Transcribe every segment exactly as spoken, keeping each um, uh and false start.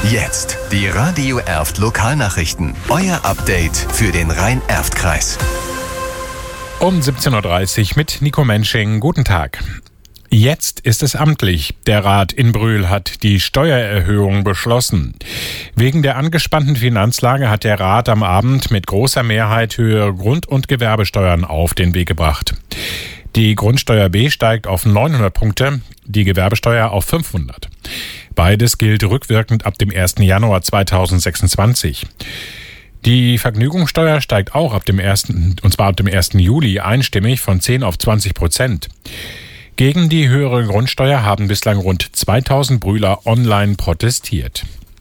Jetzt die Radio Erft Lokalnachrichten. Euer Update für den Rhein-Erft-Kreis. Um siebzehn Uhr dreißig mit Nico Mensching. Guten Tag. Jetzt ist es amtlich. Der Rat in Brühl hat die Steuererhöhung beschlossen. Wegen der angespannten Finanzlage hat der Rat am Abend mit großer Mehrheit höhere Grund- und Gewerbesteuern auf den Weg gebracht. Die Grundsteuer B steigt auf neunhundert Punkte, die Gewerbesteuer auf fünfhundert. Beides gilt rückwirkend ab dem ersten Januar zweitausendsechsundzwanzig. Die Vergnügungssteuer steigt auch ab dem ersten, und zwar ab dem ersten Juli einstimmig von zehn auf zwanzig Prozent. Gegen die höhere Grundsteuer haben bislang rund zweitausend Brühler online protestiert.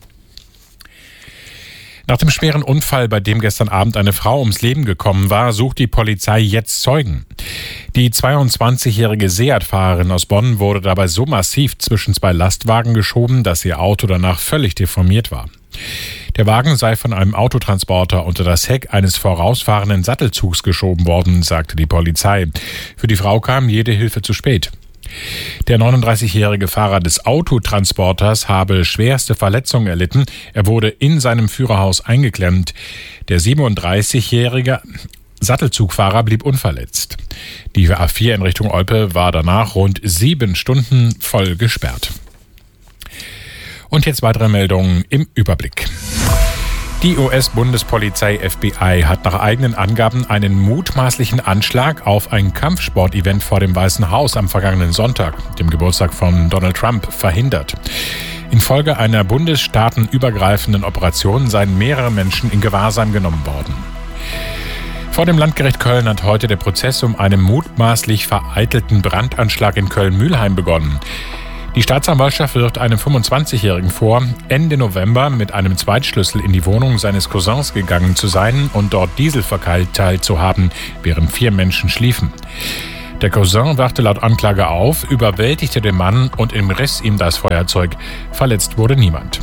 Nach dem schweren Unfall, bei dem gestern Abend eine Frau ums Leben gekommen war, sucht die Polizei jetzt Zeugen. Die zweiundzwanzigjährige Seat-Fahrerin aus Bonn wurde dabei so massiv zwischen zwei Lastwagen geschoben, dass ihr Auto danach völlig deformiert war. Der Wagen sei von einem Autotransporter unter das Heck eines vorausfahrenden Sattelzugs geschoben worden, sagte die Polizei. Für die Frau kam jede Hilfe zu spät. Der neununddreißigjährige Fahrer des Autotransporters habe schwerste Verletzungen erlitten. Er wurde in seinem Führerhaus eingeklemmt. Der siebenunddreißigjährige Sattelzugfahrer blieb unverletzt. Die A vier in Richtung Olpe war danach rund sieben Stunden voll gesperrt. Und jetzt weitere Meldungen im Überblick. Die U S-Bundespolizei F B I hat nach eigenen Angaben einen mutmaßlichen Anschlag auf ein Kampfsportevent vor dem Weißen Haus am vergangenen Sonntag, dem Geburtstag von Donald Trump, verhindert. Infolge einer bundesstaatenübergreifenden Operation seien mehrere Menschen in Gewahrsam genommen worden. Vor dem Landgericht Köln hat heute der Prozess um einen mutmaßlich vereitelten Brandanschlag in Köln-Mühlheim begonnen. Die Staatsanwaltschaft wirft einem fünfundzwanzigjährigen vor, Ende November mit einem Zweitschlüssel in die Wohnung seines Cousins gegangen zu sein und dort Diesel verteilt zu haben, während vier Menschen schliefen. Der Cousin wachte laut Anklage auf, überwältigte den Mann und riss ihm das Feuerzeug. Verletzt wurde niemand.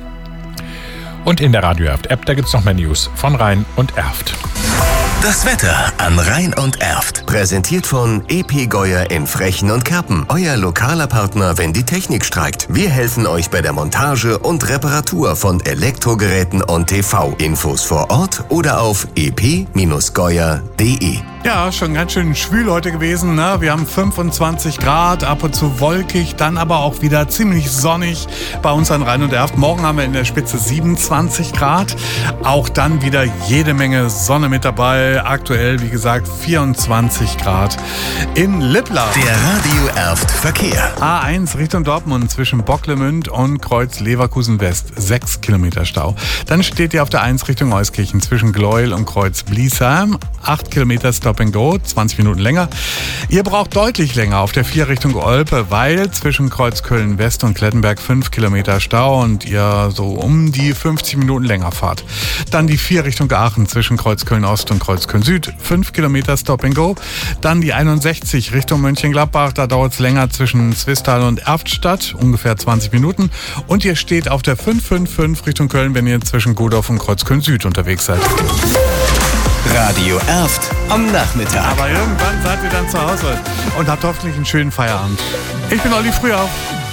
Und in der Radio Erft-App, da gibt's noch mehr News von Rhein und Erft. Das Wetter an Rhein und Erft. Präsentiert von E P Geuer in Frechen und Kerpen. Euer lokaler Partner, wenn die Technik streikt. Wir helfen euch bei der Montage und Reparatur von Elektrogeräten und T V. Infos vor Ort oder auf e p Geuer punkt de. Ja, schon ganz schön schwül heute gewesen, ne? Wir haben fünfundzwanzig Grad, ab und zu wolkig, dann aber auch wieder ziemlich sonnig bei uns an Rhein und Erft. Morgen haben wir in der Spitze siebenundzwanzig Grad. Auch dann wieder jede Menge Sonne mit dabei. Aktuell, wie gesagt, vierundzwanzig Grad in Lippla. Der Radio Erft Verkehr. A eins Richtung Dortmund zwischen Bocklemünd und Kreuz Leverkusen West. sechs Kilometer Stau. Dann steht ihr auf der eins Richtung Euskirchen zwischen Gleuel und Kreuz Bliesheim. acht Kilometer Stop and Go, zwanzig Minuten länger. Ihr braucht deutlich länger auf der vier Richtung Olpe, weil zwischen Kreuz Köln West und Klettenberg fünf Kilometer Stau und ihr so um die fünfzig Minuten länger fahrt. Dann die vier Richtung Aachen zwischen Kreuz Köln Ost und Kreuz Köln Süd, fünf Kilometer Stop and Go. Dann die einundsechzig Richtung Mönchengladbach, da dauert es länger zwischen Zwistal und Erftstadt, ungefähr zwanzig Minuten. Und ihr steht auf der fünf fünf fünf Richtung Köln, wenn ihr zwischen Godorf und Kreuz Köln Süd unterwegs seid. Radio Erft am Nachmittag. Aber irgendwann seid ihr dann zu Hause und habt hoffentlich einen schönen Feierabend. Ich bin Olli Frühauf.